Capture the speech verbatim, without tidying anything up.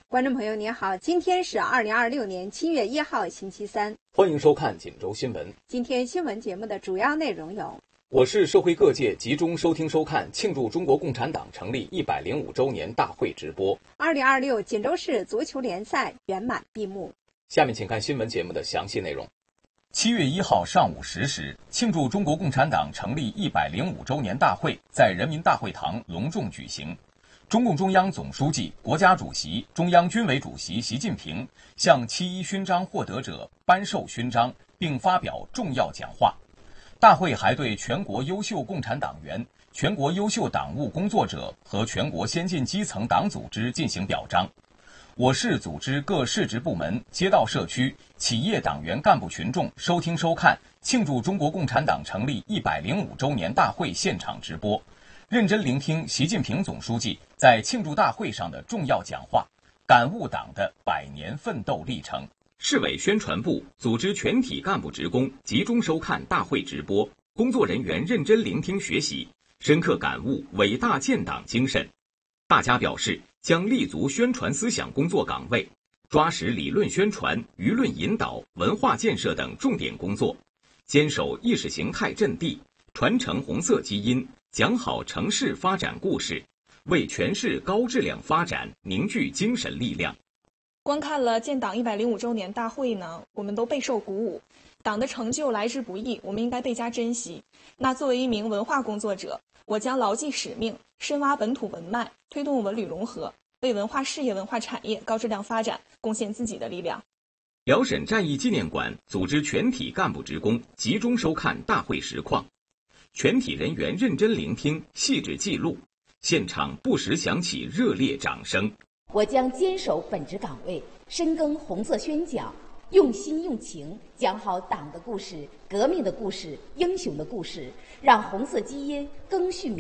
观众朋友您好，今天是二零二六年七月一号星期三， 欢迎收看锦州新闻。 今天新闻节目的主要内容有： 我市社会各界集中收听收看庆祝中国共产党成立一百零五周年大会直播； 二零二六锦州市足球联赛圆满闭幕。 下面请看新闻节目的详细内容。七月一号上午十时，庆祝中国共产党成立一百零五周年大会在人民大会堂隆重举行。中共中央总书记、国家主席、中央军委主席习近平向七一勋章获得者颁授勋章，并发表重要讲话。大会还对全国优秀共产党员、全国优秀党务工作者和全国先进基层党组织进行表彰。我市组织各市直部门、街道社区、企业党员干部群众收听收看庆祝中国共产党成立一百零五周年大会现场直播，认真聆听习近平总书记在庆祝大会上的重要讲话，感悟党的百年奋斗历程。市委宣传部组织全体干部职工集中收看大会直播，工作人员认真聆听学习，深刻感悟伟大建党精神。大家表示将立足宣传思想工作岗位，抓实理论宣传、舆论引导、文化建设等重点工作，坚守意识形态阵地，传承红色基因，讲好城市发展故事，为全市高质量发展凝聚精神力量。 观看了建党一百零五周年大会呢，我们都备受鼓舞。党的成就来之不易，我们应该倍加珍惜。那作为一名文化工作者，我将牢记使命，深挖本土文脉，推动文旅融合，为文化事业、文化产业高质量发展贡献自己的力量。 辽沈战役纪念馆组织全体干部职工集中收看大会实况，全体人员认真聆听，细致记录，现场不时响起热烈掌声。 我将坚守本职岗位，深耕红色宣讲，用心用情讲好党的故事、革命的故事、英雄的故事，让红色基因更续